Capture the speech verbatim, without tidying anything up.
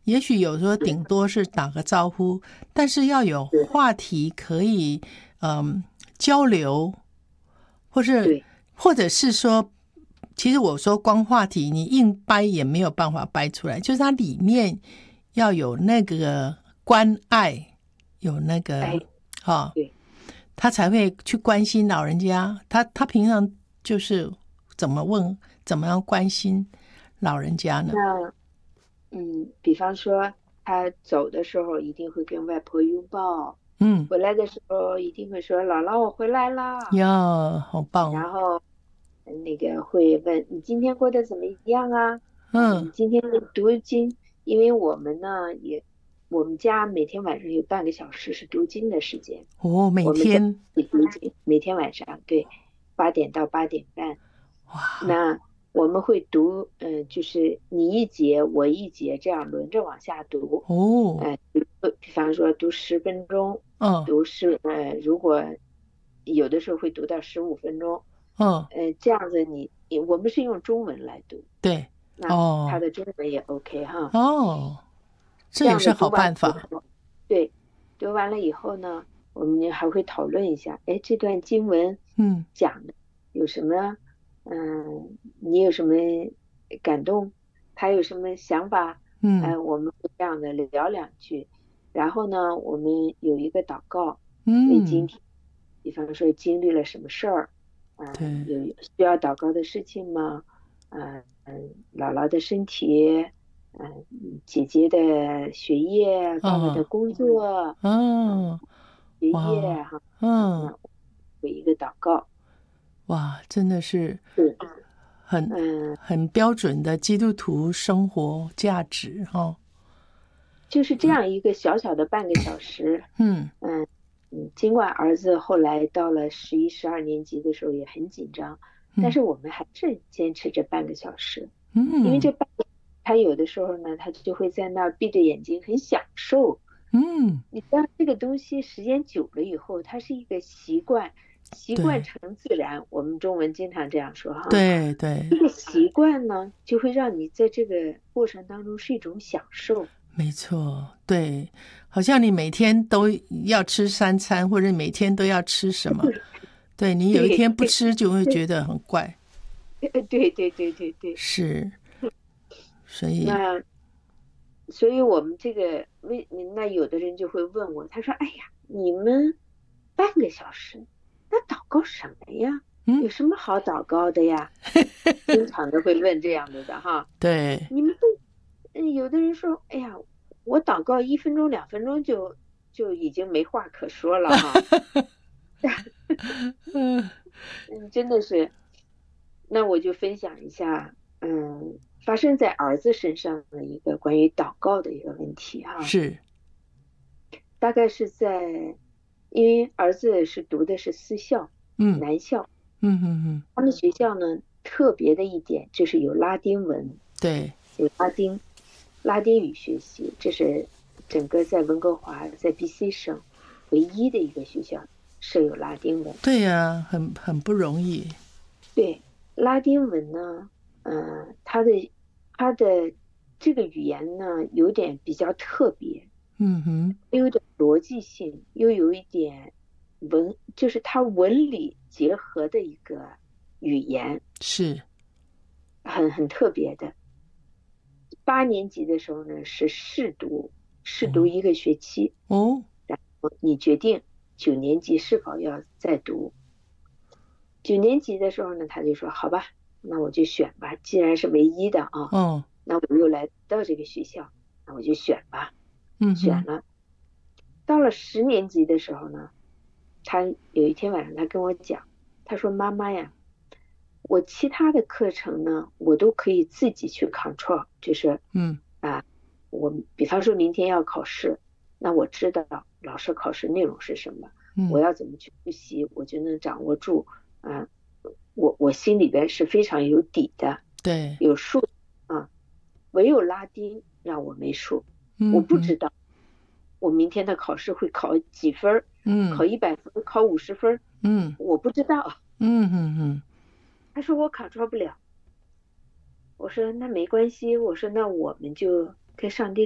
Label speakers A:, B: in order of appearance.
A: 也许有时候顶多是打个招呼，但是要有话题可以嗯交流，或是或者是说，其实我说光话题你硬掰也没有办法掰出来，就是它里面要有那个关爱，有那个哈、哦，他才会去关心老人家。他他平常就是怎么问，怎么样关心老人家呢？
B: 那嗯，比方说他走的时候一定会跟外婆拥抱，
A: 嗯，
B: 回来的时候一定会说姥姥我回来啦，
A: 呀，好棒。
B: 然后那个会问你今天过得怎么样啊？啊，
A: 嗯，
B: 你今天读经，因为我们呢也，我们家每天晚上有半个小时是读经的时间，
A: 哦，每
B: 我们在
A: 天
B: 一起读经，每天晚上对，八点到八点半。
A: 哇，
B: 那我们会读，嗯、呃，就是你一节我一节，这样轮着往下读。
A: 哦，
B: 呃，比方说读十分钟，
A: 嗯
B: 读十，呃，如果有的时候会读到十五分钟，
A: 嗯，
B: 呃，这样子你，你我们是用中文来读，
A: 对，
B: 那他
A: 哦
B: 的中文也 OK 哈。
A: 哦，这
B: 这
A: 也是好
B: 样子读完
A: 办法。
B: 以后，对，读完了以后呢，我们还会讨论一下，哎，这段经文
A: 嗯
B: 讲的有什么，嗯，你有什么感动，他有什么想法，
A: 嗯
B: 呃，我们会这样的聊两句，然后呢，我们有一个祷告，为今
A: 嗯，
B: 天，比方说经历了什么事儿，
A: 对，
B: 嗯、有需要祷告的事情吗？嗯、嗯，姥姥的身体。嗯，姐姐的学业，爸爸的
A: 嗯
B: 工作，嗯，
A: 嗯，
B: 学业
A: 哇，
B: 哈，
A: 嗯
B: 那有一个祷告，
A: 哇，真的是
B: 对，
A: 很
B: 嗯，
A: 很标准的基督徒生活价值哈。
B: 就是这样一个小小的半个小时，
A: 嗯
B: 嗯嗯，尽管儿子后来到了十一、十二年级的时候也很紧张，但
A: 嗯
B: 是我们还是坚持这半个小时，因为
A: 嗯
B: 这半个他有的时候呢，他就会在那儿闭着眼睛很享受。
A: 嗯，
B: 你知道这个东西时间久了以后，它是一个习惯，习惯
A: 对
B: 成自然。我们中文经常这样说哈，
A: 对对，
B: 这个习惯呢，就会让你在这个过程当中是一种享受。
A: 没错，对，好像你每天都要吃三餐，或者每天都要吃什么，对你有一
B: 对
A: 天不吃就会
B: 对
A: 觉得很怪。
B: 对对对对对对。
A: 是，所以
B: 那所以我们这个为那有的人就会问我，他说：“哎呀，你们半个小时，那祷告什么呀？
A: 嗯，
B: 有什么好祷告的呀？”经常的会问这样的的哈。
A: 对，
B: 你们会，嗯，有的人说，哎呀，我祷告一分钟、两分钟就就已经没话可说了哈。
A: 嗯
B: 嗯，真的是，那我就分享一下，嗯，发生在儿子身上的一个关于祷告的一个问题哈。
A: 是，
B: 大概是在，因为儿子是读的是私校，
A: 嗯
B: 男校，
A: 嗯嗯嗯，
B: 他们学校呢特别的一点就是有拉丁文，
A: 对，
B: 有拉丁拉丁语学习，这是整个在温哥华在 B C 省唯一的一个学校设有拉丁文。
A: 对呀，很很不容易。
B: 对，拉丁文呢，呃，它的它的这个语言呢有点比较特别，
A: 嗯哼，
B: 又有点逻辑性，又有一点文，就是它文理结合的一个语言，
A: 是，
B: 很很特别的。八年级的时候呢是试读，试读
A: 哦
B: 一个学期，
A: 哦，
B: 你决定九年级是否要再读。九年级的时候呢，他就说好吧，那我就选吧，既然是唯一的啊，
A: 哦，
B: 那我又来到这个学校，那我就选吧，
A: 嗯哼，
B: 选了。到了十年级的时候呢，他有一天晚上他跟我讲，他说妈妈呀，我其他的课程呢，我都可以自己去 control，就是
A: 嗯
B: 啊，我比方说明天要考试，那我知道老师考试内容是什么，我
A: 嗯，
B: 要怎么去复习，我就能掌握住啊，我我心里边是非常有底的，
A: 对，
B: 有数啊，唯有拉丁让我没数，我
A: 嗯哼，
B: 不知道我明天的考试会考几分，
A: 嗯
B: 考一百分，考五十分，
A: 嗯
B: 我不知道。
A: 嗯哼哼，
B: 他说我考察不了，我说那没关系，我说那我们就跟上帝